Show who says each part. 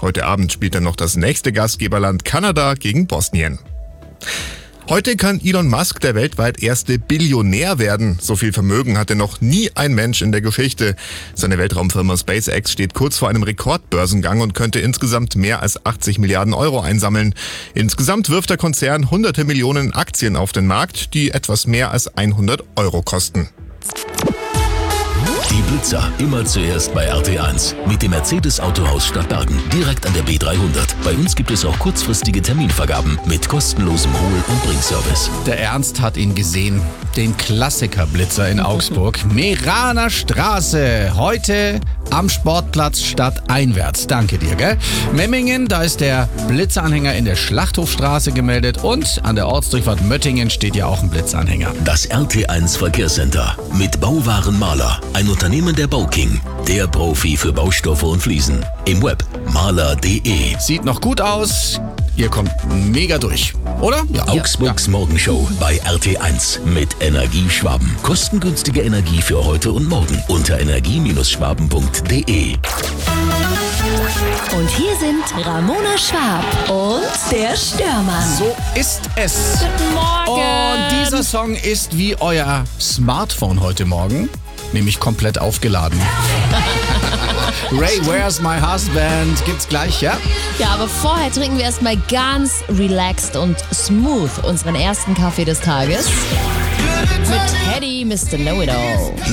Speaker 1: Heute Abend spielt dann noch das nächste Gastgeberland Kanada gegen Bosnien. Heute kann Elon Musk der weltweit erste Billionär werden. So viel Vermögen hatte noch nie ein Mensch in der Geschichte. Seine Weltraumfirma SpaceX steht kurz vor einem Rekordbörsengang und könnte insgesamt mehr als 80 Milliarden Euro einsammeln. Insgesamt wirft der Konzern hunderte Millionen Aktien auf den Markt, die etwas mehr als 100 Euro kosten.
Speaker 2: Die Blitzer immer zuerst bei RT1 mit dem Mercedes Autohaus Stadtbergen, direkt an der B300. Bei uns gibt es auch kurzfristige Terminvergaben mit kostenlosem Hol- und Bringservice.
Speaker 3: Der Ernst hat ihn gesehen, den Klassiker-Blitzer in Augsburg. Meraner Straße, heute am Sportplatz stadteinwärts. Danke dir, gell? Memmingen, da ist der Blitzeranhänger in der Schlachthofstraße gemeldet und an der Ortsdurchfahrt Möttingen steht ja auch ein Blitzanhänger.
Speaker 2: Das RT1 Verkehrscenter mit Bauwaren Maler, ein Unternehmen der Bauking, der Profi für Baustoffe und Fliesen. Im Web maler.de.
Speaker 3: Sieht noch gut aus, ihr kommt mega durch, oder? Ja.
Speaker 2: Augsburgs Morgenshow bei RT1 mit Energieschwaben. Kostengünstige Energie für heute und morgen unter energie-schwaben.de.
Speaker 4: Und hier sind Ramona Schwab und der Störmann.
Speaker 3: So ist es.
Speaker 4: Guten Morgen.
Speaker 3: Und dieser Song ist wie euer Smartphone heute Morgen, nämlich komplett aufgeladen. Ray, Where's My Husband? Gibt's gleich, ja?
Speaker 4: Ja, aber vorher trinken wir erstmal ganz relaxed und smooth unseren ersten Kaffee des Tages. Mit Teddy, Mr. Know-It-All.